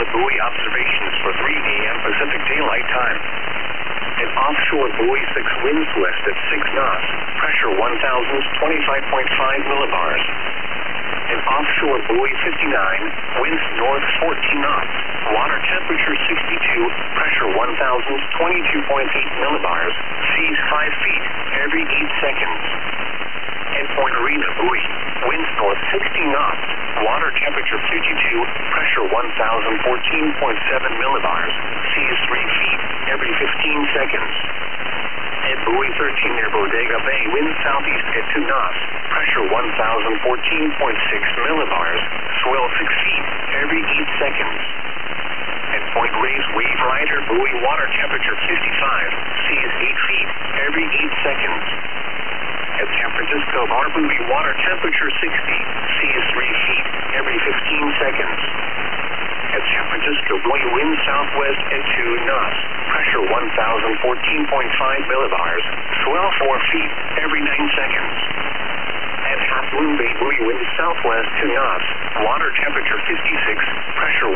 buoy observations for 3 a.m. Pacific Daylight Time. An offshore buoy 6 winds west at 6 knots, pressure 1,025.5 millibars. An offshore buoy 59, winds north 14 knots, water temperature 62, pressure 1,022.8 millibars, seas 5 feet every 8 seconds. Endpoint Marina buoy, winds north 60 knots, water temperature 52, pressure 1,014.7 millibars, seas 3 feet every 15 seconds. At buoy 13 near Bodega Bay, winds southeast at 2 knots, pressure 1,014.6 millibars, swell 6 feet every 8 seconds. At Point Reyes Wave Rider buoy, water temperature 55, seas 8 feet every 8 seconds. At San Francisco Bar buoy, water temperature 60, seas 3 feet every 15 seconds. At San Francisco buoy, wind southwest at 2 knots, pressure 1,014.5 millibars, swell 4 feet every 9 seconds. At Half Moon Bay buoy, wind southwest 2 knots, water temperature 56, pressure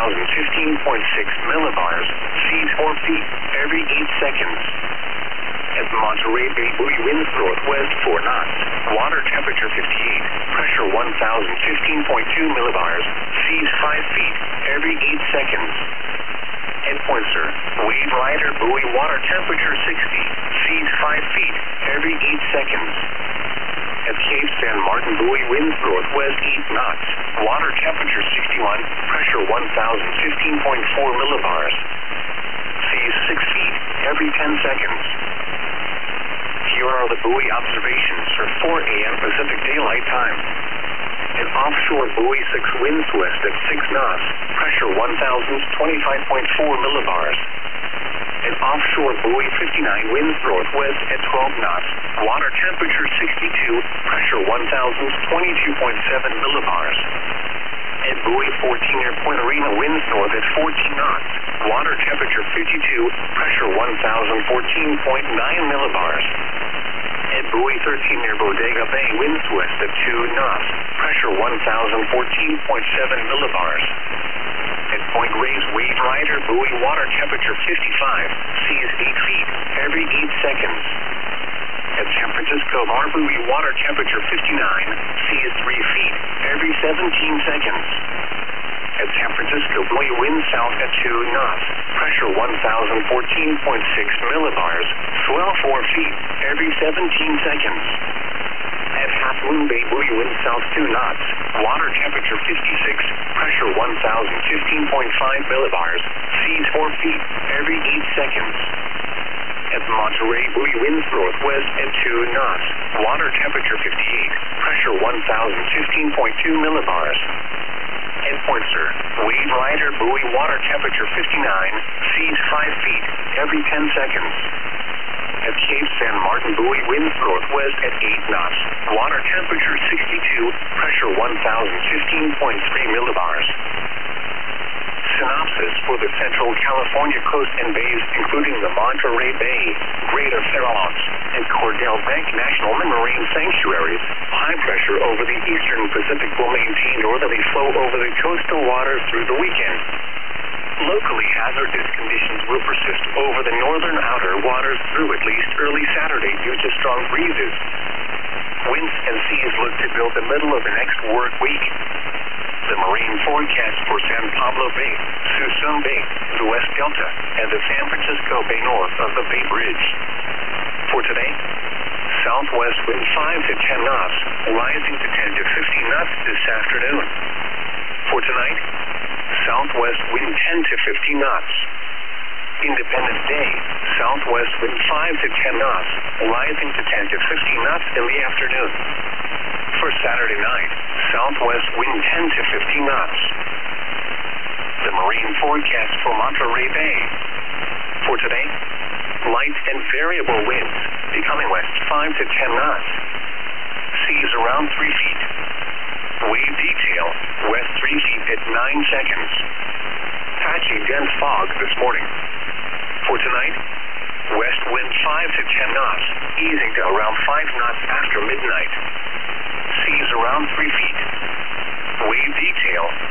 1,015.6 millibars, seas 4 feet every 8 seconds. At Monterey Bay buoy, winds northwest 4 knots, water temperature 58, pressure 1,015.2 millibars, seas 5 feet every 8 seconds. At Pointer, Wave Rider buoy, water temperature 60, seas 5 feet every 8 seconds. At Cape San Martin buoy, winds northwest 8 knots, water temperature 61, pressure 1,015.4 millibars, seas 6 feet every 10 seconds. Here are the buoy observations for 4 a.m. Pacific Daylight Time. An offshore buoy 6 winds west at 6 knots, pressure 1,025.4 millibars. An offshore buoy 59 winds northwest at 12 knots, water temperature 62, pressure 1,022.7 millibars. At buoy 14 near Point Arena, winds north at 14 knots, water temperature 52, pressure 1,014.9 millibars. At buoy 13 near Bodega Bay, winds west at 2 knots, pressure 1,014.7 millibars. At Point Reyes Wave Rider buoy, water temperature 55, seas 8 feet every 8 seconds. At San Francisco Bar buoy, water temperature 59, seas 3 feet every 17 seconds. At San Francisco buoy, wind south at 2 knots, pressure 1,014.6 millibars, swell 4 feet every 17 seconds. At Half Moon Bay buoy, wind south 2 knots, water temperature 56, pressure 1,015.5 millibars, seas 4 feet every 8 seconds. At Monterey buoy, winds northwest at 2 knots, water temperature 58, pressure 1,015.2 millibars. At Pointer, Wave Rider buoy, water temperature 59, seas 5 feet every 10 seconds. At Cape San Martin buoy, winds northwest at 8 knots, water temperature 62, pressure 1,015.3 millibars. Synopsis for the Central California coast and bays, including the Monterey Bay, Greater Farallones, and Cordell Bank National Marine Sanctuaries. High pressure over the eastern Pacific will maintain northerly flow over the coastal waters through the weekend. Locally, hazardous conditions will persist over the northern outer waters through at least early Saturday due to strong breezes. Winds and seas look to build the middle of the next work week. The marine forecast for San Pablo Bay, Suisun Bay, the West Delta, and the San Francisco Bay north of the Bay Bridge. For today, southwest wind 5 to 10 knots, rising to 10 to 15 knots this afternoon. For tonight, southwest wind 10 to 15 knots. Independence Day, southwest wind 5 to 10 knots, rising to 10 to 15 knots in the afternoon. For Saturday night, southwest wind 10 to 15 knots. The marine forecast for Monterey Bay. For today, light and variable winds, becoming west 5 to 10 knots. Seas around 3 feet. Wave detail, west 3 feet at 9 seconds. Patchy dense fog this morning. For tonight, west wind 5 to 10 knots, easing to around 5 knots after midnight. Seas around 3 feet. Wave detail,